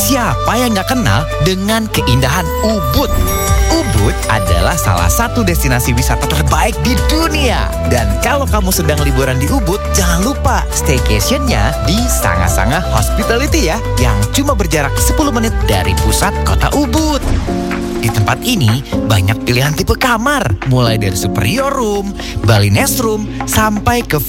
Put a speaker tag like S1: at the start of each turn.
S1: Siapa yang gak kenal dengan keindahan Ubud? Ubud adalah salah satu destinasi wisata terbaik di dunia. Dan kalau kamu sedang liburan di Ubud, jangan lupa staycation-nya di Sanga-Sanga Hospitality ya, yang cuma berjarak 10 menit dari pusat kota Ubud. Di tempat ini banyak pilihan tipe kamar, mulai dari superior room, Balinese room, sampai ke